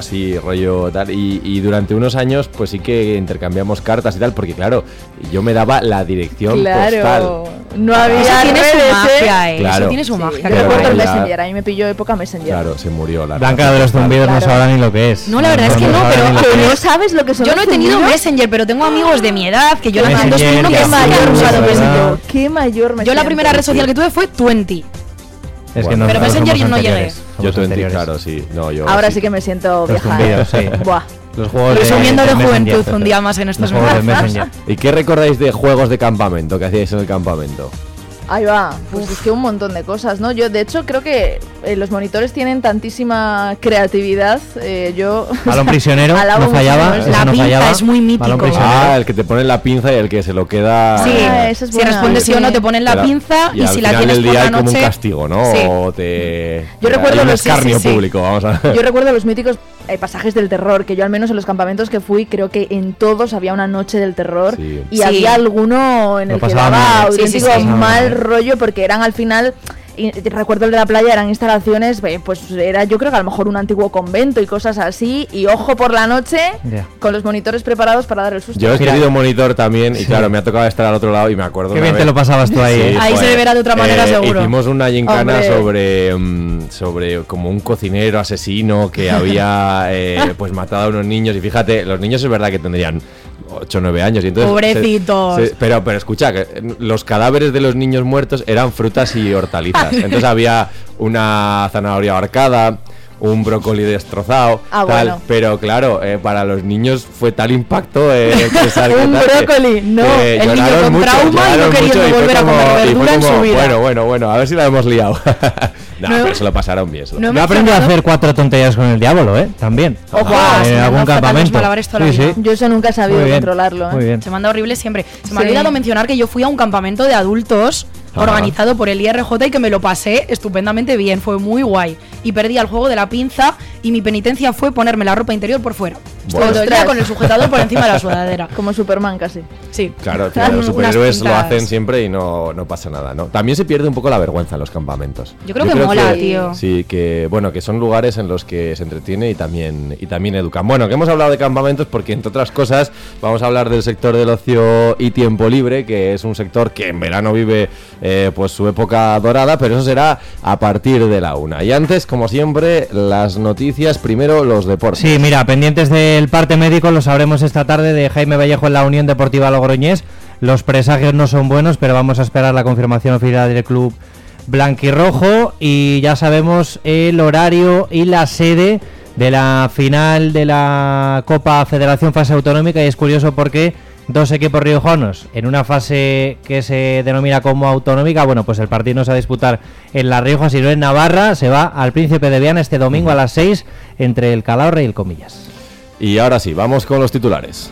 Sí, rollo tal, y durante unos años pues sí que intercambiamos cartas y tal, porque claro, yo me daba la dirección postal. No había eso tiene redes, su magia, Claro. Eso tiene su magia. Yo recuerdo el la- Messenger, a mí me pilló época Messenger. Claro, se murió la Blanca de los zumbidos no sabrá ni lo que es. No, la verdad es que no, sabrá pero ni lo ¿Que que no es. sabes lo que son yo no he los tenido zumbidos? Messenger, pero tengo amigos de mi edad que yo Messenger, 2001 que ya, sí que han mayor, usado ¿verdad? Messenger. Qué mayor me Yo la siento. primera red social que tuve fue Twenty. Es que Bueno, no, pero somos Messenger yo no anteriores, llegué. somos Yo te anteriores. claro, sí. No, yo Ahora sí que me siento Los vieja. zumbidos, sí. Buah. Los juegos Resumiendo de Messenger. juventud un día más en estos Los juegos de momentos. Messenger. ¿Y qué recordáis de juegos de campamento que hacíais en el campamento? Ahí va, pues es que un montón de cosas, ¿no? Yo, de hecho, creo que los monitores tienen tantísima creatividad. Yo Balón prisionero, alabo no mucho fallaba. eso. ese La no pinza fallaba. es muy mítico. Balón prisionero. Ah, el que te pone la pinza y el que se lo queda. Sí, esa es si buena. respondes sí o no te ponen la Pero- pinza y al si la final tienes del por día la hay como un noche... castigo, ¿no? Sí. O te... Yo recuerdo hay un los- sí, escarnio sí, sí. público, vamos a Yo recuerdo los míticos pasajes del terror, que yo al menos en los campamentos que fui, creo que en todos había una noche del terror Sí. y Sí. había alguno en Lo el que pasaba daba mal. auténtico Sí, sí, sí. mal rollo porque eran al final... Y recuerdo el de la playa, eran instalaciones, pues era yo creo que a lo mejor un antiguo convento y cosas así, y ojo por la noche, Ya. con los monitores preparados para dar el susto. Yo he Mira. tenido monitor también y Sí. claro, me ha tocado estar al otro lado y me acuerdo Qué una bien te vez- lo pasabas tú ahí. Sí, ¿eh? Ahí se deberá de otra manera, seguro. Hicimos una gincana Hombre. sobre como un cocinero asesino que había pues matado a unos niños y fíjate, los niños es verdad que tendrían 8 o 9 años y entonces Pobrecitos. pero escucha, que los cadáveres de los niños muertos eran frutas y hortalizas. Entonces había una zanahoria ahorcada, un brócoli destrozado, Ah, tal, bueno. pero claro, para los niños fue tal impacto pensar que Un tal, que- brócoli, no, que el niño lloraron con mucho, trauma y no lloraron queriendo mucho y fue volver a comer como- y fue verdura en como, su vida. Bueno, a ver si la hemos liado. No, No- pero se lo pasaron bien. se lo- no Yo hemos aprendí a hablado- hacer 4 tonterías con el diablo, También. Ojo, en se me han algún dado fatal los campamento. malabares toda la Sí, vida. sí. Yo eso nunca he sabido Muy bien, controlarlo, ¿eh? Muy bien. Se manda horrible siempre. Se me ha Sí. olvidado mencionar que yo fui a un campamento de adultos Ajá. organizado por el IRJ y que me lo pasé estupendamente bien, fue muy guay. Y perdí al juego de la pinza y mi penitencia fue ponerme la ropa interior por fuera. Estuve Bueno. todo el día Ostras. con el sujetador por encima de la sudadera. Como Superman casi. Sí. Claro, al final los Unas superhéroes lo pintas. hacen siempre y no pasa nada, ¿no? También se pierde un poco la vergüenza en los campamentos. Yo creo que mola, tío. Sí, que bueno, que son lugares en los que se entretiene y también educan. Bueno, que hemos hablado de campamentos porque entre otras cosas vamos a hablar del sector del ocio y tiempo libre, que es un sector que en verano vive pues su época dorada, pero eso será a partir de la 1. Y antes, como siempre, las noticias, primero los deportes. Sí, mira, pendientes del parte médico, lo sabremos esta tarde de Jaime Vallejo en la Unión Deportiva Logroñés. Los presagios no son buenos, pero vamos a esperar la confirmación oficial del club blanquirrojo y ya sabemos el horario y la sede de la final de la Copa Federación Fase Autonómica, y es curioso porque dos equipos riojanos en una fase que se denomina como autonómica. Bueno, pues el partido no se va a disputar en La Rioja, sino en Navarra. Se va al Príncipe de Viana este domingo a las 6 entre el Calahorra y el Comillas. Y ahora sí, vamos con los titulares.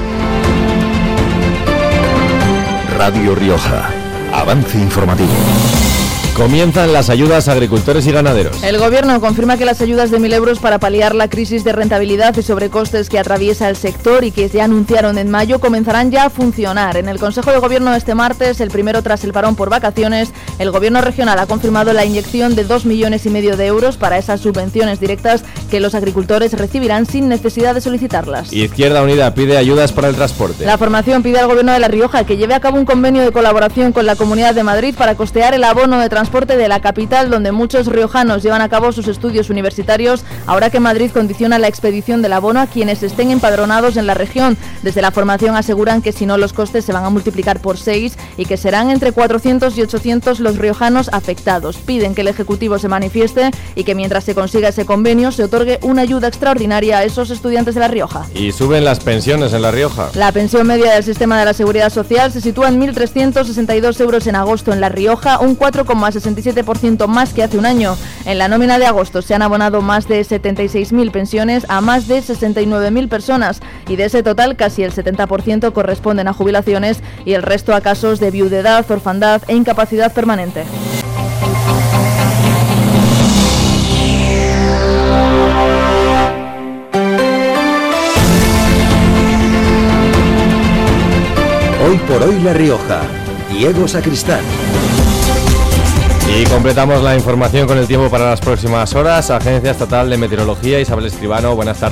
Radio Rioja. Avance informativo. Comienzan las ayudas a agricultores y ganaderos. El gobierno confirma que las ayudas de 1.000 euros para paliar la crisis de rentabilidad y sobrecostes que atraviesa el sector y que ya anunciaron en mayo comenzarán ya a funcionar. En el Consejo de Gobierno este martes, el primero tras el parón por vacaciones, el gobierno regional ha confirmado la inyección de 2,5 millones de euros para esas subvenciones directas que los agricultores recibirán sin necesidad de solicitarlas. Izquierda Unida pide ayudas para el transporte. La formación pide al Gobierno de La Rioja que lleve a cabo un convenio de colaboración con la Comunidad de Madrid para costear el abono de transporte de la capital, donde muchos riojanos llevan a cabo sus estudios universitarios, ahora que Madrid condiciona la expedición del abono a quienes estén empadronados en la región. Desde la formación aseguran que si no, los costes se van a multiplicar por 6 y que serán entre 400 y 800 los riojanos afectados. Piden que el Ejecutivo se manifieste y que mientras se consiga ese convenio se otorgue una ayuda extraordinaria a esos estudiantes de La Rioja. Y suben las pensiones en La Rioja. La pensión media del sistema de la Seguridad Social se sitúa en 1.362 euros en agosto en La Rioja, un 4,67% más que hace un año. En la nómina de agosto se han abonado más de 76.000 pensiones a más de 69.000 personas y de ese total casi el 70% corresponden a jubilaciones y el resto a casos de viudedad, orfandad e incapacidad permanente. Hoy por hoy La Rioja. Diego Sacristán. Y completamos la información con el tiempo para las próximas horas. Agencia Estatal de Meteorología, Isabel Escribano, buenas tardes.